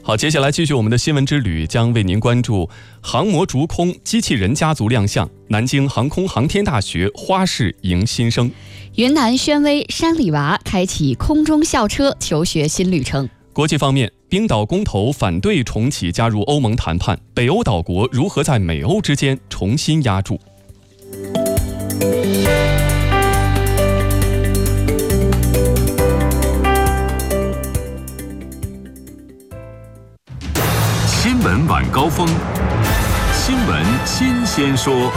好，接下来继续我们的新闻之旅，将为您关注航模逐空机器人家族亮相，南京航空航天大学花式迎新生， 云南宣威山里娃开启空中校车求学新旅程。 国际方面，冰岛公投反对重启加入欧盟谈判，北欧岛国如何在美欧之间重新压住？ 新闻晚高峰，新闻新鲜说。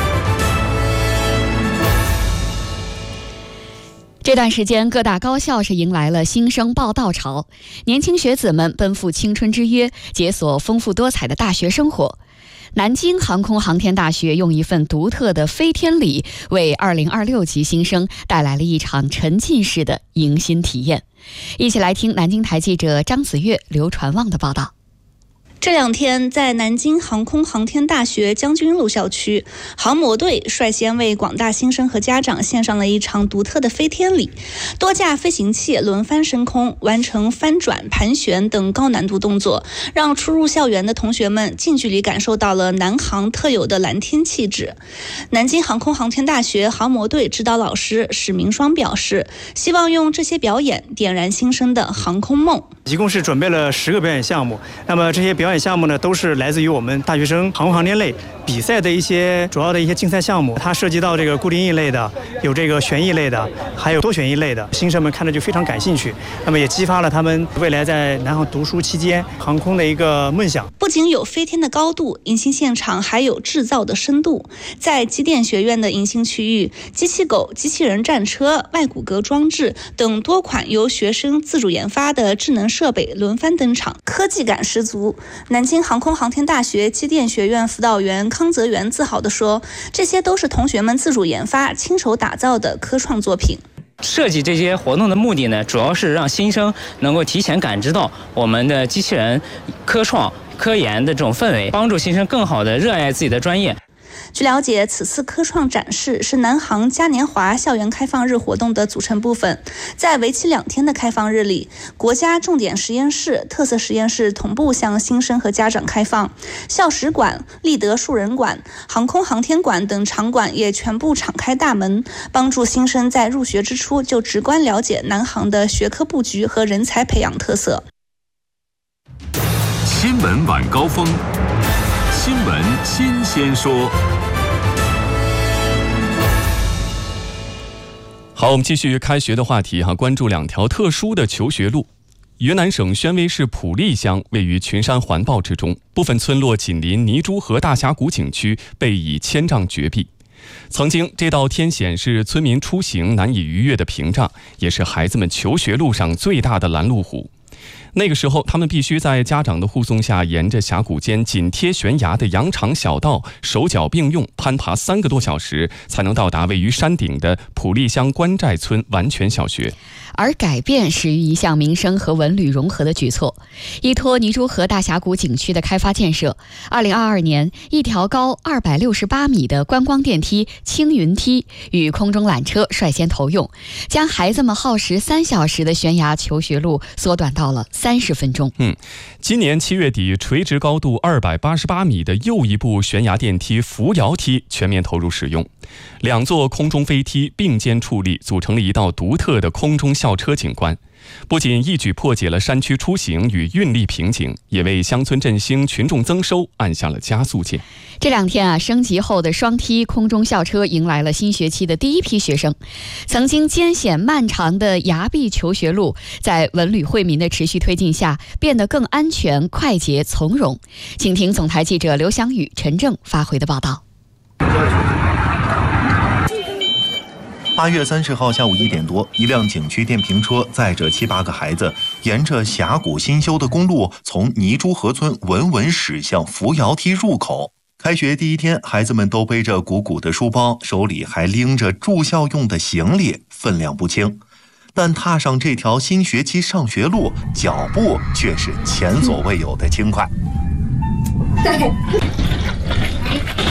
这段时间，各大高校是迎来了新生报到潮，年轻学子们奔赴青春之约，解锁丰富多彩的大学生活。南京航空航天大学用一份独特的飞天礼，为2026级新生带来了一场沉浸式的迎新体验。一起来听南京台记者张子月、刘传旺的报道。 这两天，在南京航空航天大学将军路校区，航模队率先为广大新生和家长献上了一场独特的飞天礼。多架飞行器轮番升空，完成翻转、盘旋等高难度动作，让初入校园的同学们近距离感受到了南航特有的蓝天气质。南京航空航天大学航模队指导老师史明双表示，希望用这些表演点燃新生的航空梦。 一共是准备了10个表演项目，那么这些表演项目呢，都是来自于我们大学生航空航天类比赛的一些主要的一些竞赛项目。它涉及到这个固定翼类的，有这个旋翼类的，还有多旋翼类的。新生们看着就非常感兴趣，那么也激发了他们未来在南航读书期间航空的一个梦想。 不仅有飞天的高度，迎新现场还有制造的深度。在机电学院的迎新区域，机器狗、机器人战车、外骨骼装置等多款由学生自主研发的智能设备轮番登场，科技感十足。南京航空航天大学机电学院辅导员康泽元自豪地说，这些都是同学们自主研发、亲手打造的科创作品。 设计这些活动的目的呢，主要是让新生能够提前感知到我们的机器人科创、科研的这种氛围，帮助新生更好地热爱自己的专业。 据了解，此次科创展示是南航嘉年华校园开放日活动的组成部分。在为期2天的开放日里，国家重点实验室、特色实验室同步向新生和家长开放，校史馆、立德树人馆、航空航天馆等场馆也全部敞开大门，帮助新生在入学之初就直观了解南航的学科布局和人才培养特色。 新闻晚高峰，新闻新鲜说。 好，我们继续开学的话题关注2条特殊的求学路。云南省宣威市普利乡位于群山环抱之中，部分村落紧邻泥珠河大峡谷景区，被以千丈绝壁。曾经，这道天险是村民出行难以逾越的屏障，也是孩子们求学路上最大的拦路虎。那个时候，他们必须在家长的护送下，沿着峡谷间紧贴悬崖的羊肠小道，手脚并用攀爬3个多小时，才能到达位于山顶的普利乡关寨村完全小学。 而改变始于一项民生和文旅融合的举措。依托泥珠河大峡谷景区的开发建设，2022年，一条高268米的观光电梯青云梯与空中缆车率先投用，将孩子们耗时3小时的悬崖求学路缩短到了30分钟。 今年7月底，垂直高度288米的又一部悬崖电梯扶摇梯全面投入使用，2座空中飞梯并肩矗立，组成了一道独特的空中校车景观。不仅一举破解了山区出行与运力瓶颈，也为乡村振兴、群众增收按下了加速键。 这2天升级后的双梯空中校车迎来了新学期的第一批学生。曾经艰险漫长的崖壁求学路，在文旅惠民的持续推进下，变得更安全、快捷、从容。请听总台记者刘翔宇、陈正发回的报道。 8月30号下午1点多，一辆景区电瓶车载着7、8个孩子，沿着峡谷新修的公路，从泥珠河村稳稳驶向扶摇梯入口。开学第一天，孩子们都背着鼓鼓的书包，手里还拎着住校用的行李，分量不轻。但踏上这条新学期上学路，脚步却是前所未有的轻快。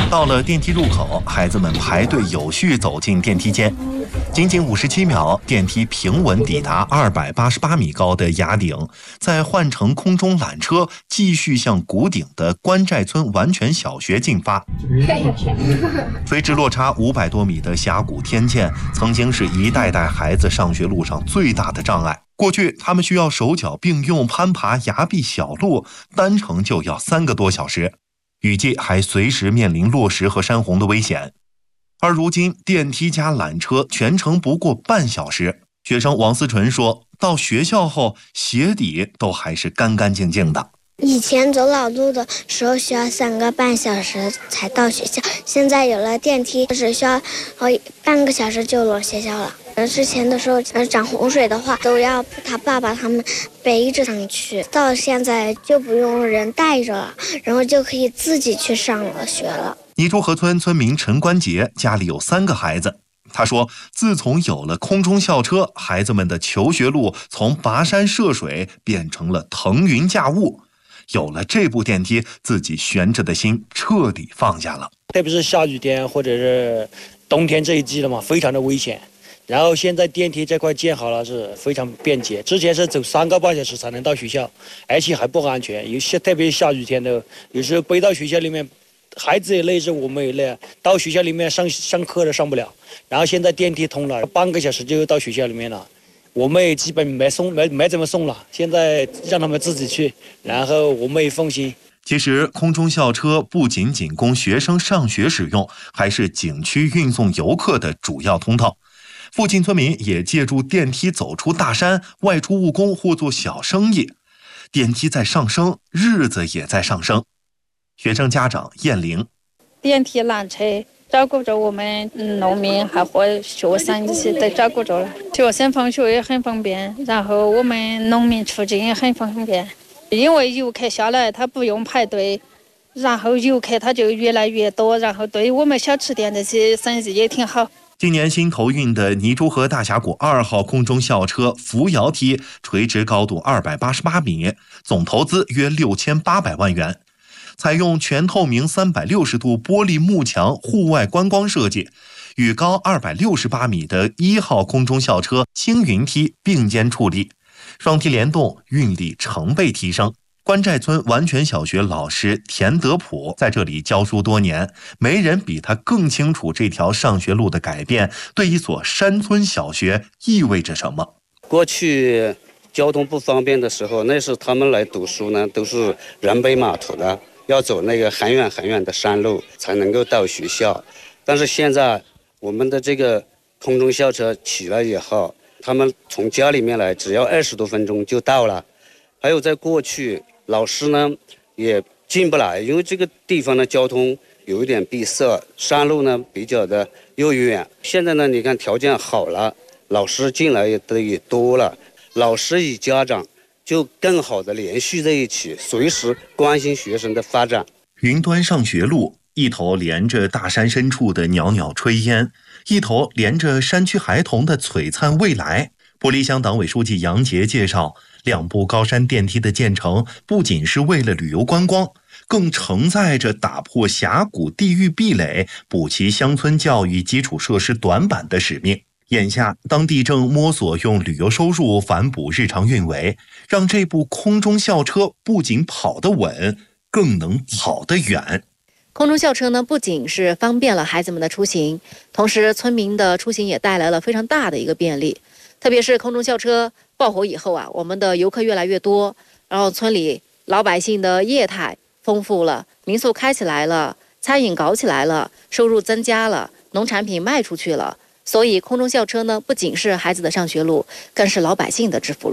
到了电梯入口，孩子们排队有序走进电梯间。仅仅57秒，电梯平稳抵达288米高的崖顶，再换乘空中缆车，继续向谷顶的关寨村完全小学进发。垂直落差500多米的峡谷天堑，曾经是一代代孩子上学路上最大的障碍。过去，他们需要手脚并用攀爬崖壁小路，单程就要3个多小时。雨季还随时面临落石和山洪的危险，而如今电梯加缆车全程不过半小时。学生王思纯说，到学校后鞋底都还是干干净净的。 以前走老路的时候需要3个半小时才到学校，现在有了电梯，只需要半个小时就到学校了。之前的时候涨洪水的话，都要他爸爸他们背着上去，到现在就不用人带着了，然后就可以自己去上学了。 泥珠河村村民陈关杰家里有3个孩子，他说，自从有了空中校车，孩子们的求学路从跋山涉水变成了腾云驾雾。有了这部电梯，自己悬着的心彻底放下了。 特别是下雨天或者是冬天这一季了嘛，非常的危险。然后现在电梯这块建好了，是非常便捷。之前是走3个半小时才能到学校，而且还不安全。有些特别下雨天的，有时候背到学校里面，孩子也累，是我们也累。到学校里面上课都上不了。然后现在电梯通了，半个小时就到学校里面了。我们也基本没怎么送了，现在让他们自己去，然后我们也放心。 其实，空中校车不仅仅供学生上学使用，还是景区运送游客的主要通道。附近村民也借助电梯走出大山，外出务工或做小生意。电梯在上升，日子也在上升。学生家长燕玲， 电梯缆车照顾着我们农民还和学生一起都照顾着了，学生放学也很方便，然后我们农民出境也很方便。因为游客下来他不用排队，然后游客他就越来越多，然后对于我们小吃店这些生意也挺好。 今年新投运的泥珠河大峡谷2号空中校车扶摇梯，垂直高度288米，总投资约6800万元。采用全透明360度玻璃幕墙户外观光设计，与高268米的1号空中校车青云梯并肩矗立，双梯联动，运力成倍提升。关寨村完全小学老师田德普在这里教书多年，没人比他更清楚这条上学路的改变对一所山村小学意味着什么。 过去交通不方便的时候，那时他们来读书呢，都是人背马驮的，要走那个很远很远的山路才能够到学校。但是现在我们的这个空中校车起来以后，他们从家里面来只要20多分钟就到了。还有在过去老师呢也进不来，因为这个地方的交通有一点闭塞，山路呢比较的又远。现在呢你看条件好了，老师进来也多了，老师与家长就更好的联系在一起，随时关心学生的发展。 云端上学路一头连着大山深处的袅袅炊烟，一头连着山区孩童的璀璨未来。玻璃乡党委书记杨杰介绍，2部高山电梯的建成不仅是为了旅游观光，更承载着打破峡谷地域壁垒、补齐乡村教育基础设施短板的使命。眼下，当地正摸索用旅游收入反哺日常运维，让这部空中校车不仅跑得稳，更能跑得远。 空中校车呢，不仅是方便了孩子们的出行，同时村民的出行也带来了非常大的一个便利。特别是空中校车爆火以后啊，我们的游客越来越多，然后村里老百姓的业态丰富了，民宿开起来了，餐饮搞起来了，收入增加了，农产品卖出去了。所以空中校车呢，不仅是孩子的上学路，更是老百姓的致富路。